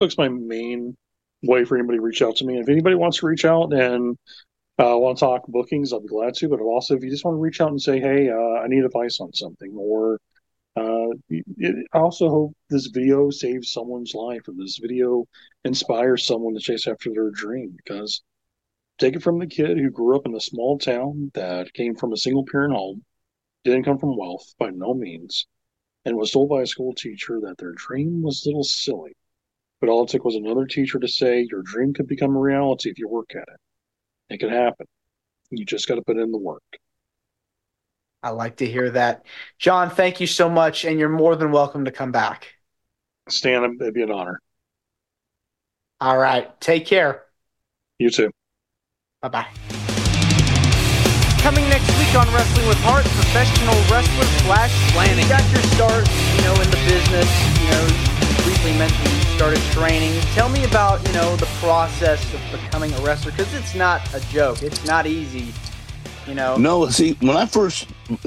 Facebook's my main way for anybody to reach out to me. If anybody wants to reach out and want to talk bookings, I'll be glad to. But also, if you just want to reach out and say, hey, I need advice on something, or I also hope this video saves someone's life, or this video inspires someone to chase after their dream. Because take it from the kid who grew up in a small town that came from a single parent home, didn't come from wealth by no means, and was told by a school teacher that their dream was a little silly. But all it took was another teacher to say, your dream could become a reality if you work at it. It can happen. You just got to put in the work. I like to hear that. John, thank you so much, and you're more than welcome to come back. Stan, it'd be an honor. All right. Take care. You too. Bye-bye. Coming next week on Wrestling with Heart, professional wrestler Flash Flanagan. You got your start, in the business. You briefly mentioned you started training. Tell me about, the process of becoming a wrestler, because it's not a joke. It's not easy, No, see, when I first,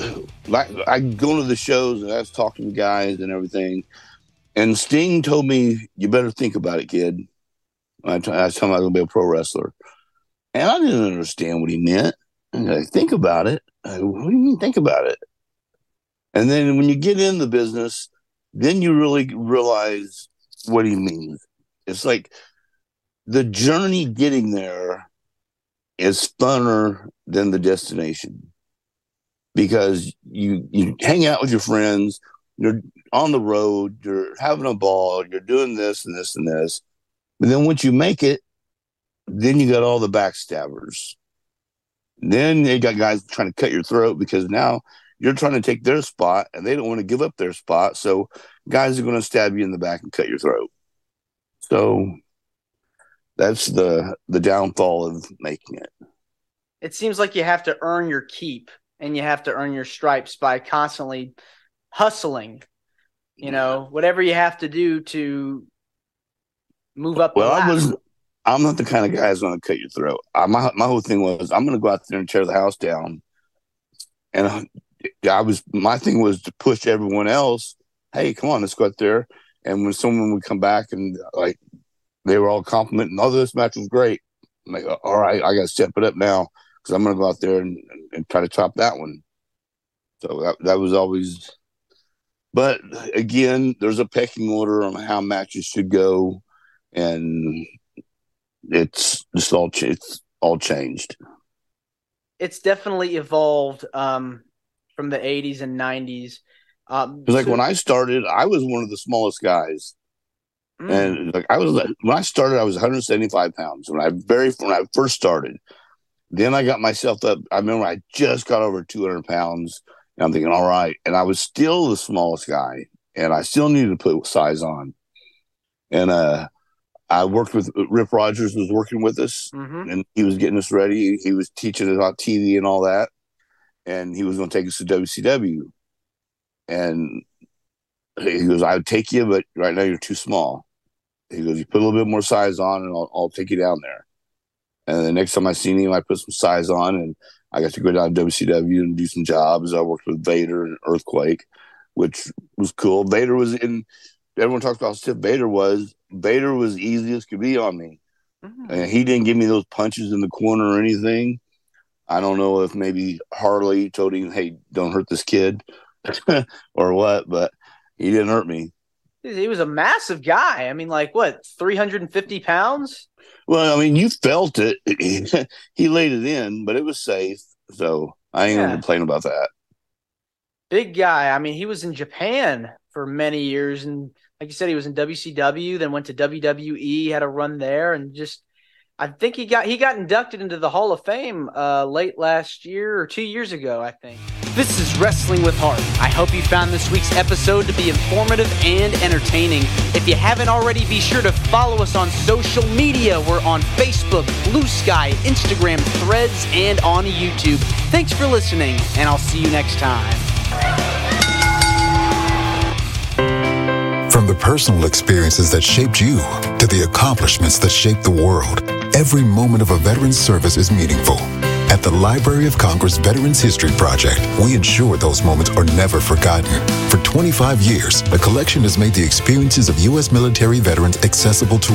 I go to the shows and I was talking to guys and everything, and Sting told me, you better think about it, kid. I told him I was going to be a pro wrestler. And I didn't understand what he meant. And I think about it. What do you mean think about it? And then when you get in the business, then you really realize what he means. It's like the journey getting there is funner than the destination, because you hang out with your friends, you're on the road, you're having a ball, you're doing this and this and this. But then once you make it, then you got all the backstabbers. Then they got guys trying to cut your throat because now you're trying to take their spot and they don't want to give up their spot. So guys are going to stab you in the back and cut your throat. So that's the downfall of making it. It seems like you have to earn your keep and you have to earn your stripes by constantly hustling, whatever you have to do to move up the ladder. I'm not the kind of guy who's going to cut your throat. My whole thing was, I'm going to go out there and tear the house down. And my thing was to push everyone else. Hey, come on, let's go out there. And when someone would come back and they were all complimenting, oh, this match was great. I'm like, all right, I got to step it up now, because I'm going to go out there and try to top that one. So that was always. But again, there's a pecking order on how matches should go, and it's just all changed. It's definitely evolved from the 80s and 90s. When I started, I was one of the smallest guys. And when I started, I was 175 pounds when I first started. Then I got myself up. I remember I just got over 200 pounds. And I'm thinking, all right. And I was still the smallest guy, and I still needed to put size on. And I worked with Rip Rogers, was working with us, and he was getting us ready. He was teaching us about TV and all that, and he was going to take us to WCW. And he goes, I would take you, but right now you're too small. He goes, you put a little bit more size on, and I'll take you down there. And the next time I seen him, I put some size on, and I got to go down to WCW and do some jobs. I worked with Vader and Earthquake, which was cool. Vader was in. Everyone talks about how stiff Vader was. Vader was easy as could be on me. And he didn't give me those punches in the corner or anything. I don't know if maybe Harley told him, hey, don't hurt this kid or what, but he didn't hurt me. He was a massive guy. I mean, 350 pounds? Well, I mean, you felt it. He laid it in, but it was safe. So I ain't going to complain about that. Big guy. I mean, he was in Japan for many years, and like you said, he was in WCW, then went to WWE, had a run there, and I think he got inducted into the Hall of Fame late last year or 2 years ago, I think. This is Wrestling with Heart. I hope you found this week's episode to be informative and entertaining. If you haven't already, be sure to follow us on social media. We're on Facebook, Blue Sky, Instagram, Threads, and on YouTube. Thanks for listening, and I'll see you next time. From the personal experiences that shaped you to the accomplishments that shaped the world, every moment of a veteran's service is meaningful. At the Library of Congress Veterans History Project, we ensure those moments are never forgotten. For 25 years, the collection has made the experiences of U.S. military veterans accessible to